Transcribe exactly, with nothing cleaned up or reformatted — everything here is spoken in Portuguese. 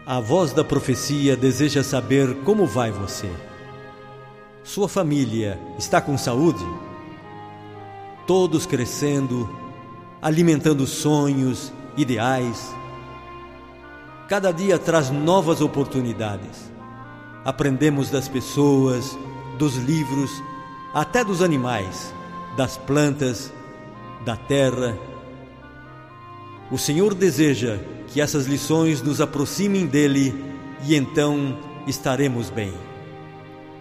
A voz da profecia deseja saber como vai você. Sua família está com saúde? Todos crescendo, alimentando sonhos, ideais. Cada dia traz novas oportunidades. Aprendemos das pessoas, dos livros, até dos animais, das plantas, da terra. O Senhor deseja que essas lições nos aproximem dele e então estaremos bem.